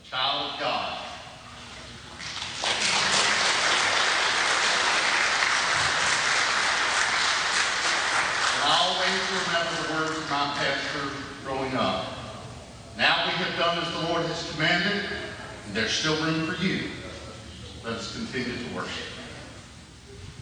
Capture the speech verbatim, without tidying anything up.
child of God. And I always remember the words of my pastor growing up. Now we have done as the Lord has commanded, and there's still room for you. Let us continue to worship.